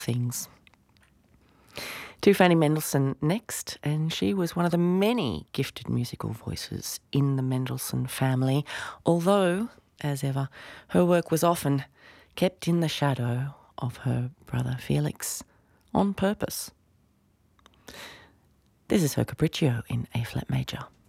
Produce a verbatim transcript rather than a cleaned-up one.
things. To Fanny Mendelssohn next, and she was one of the many gifted musical voices in the Mendelssohn family, although, as ever, her work was often kept in the shadow of her brother Felix on purpose. This is her Capriccio in A-flat major.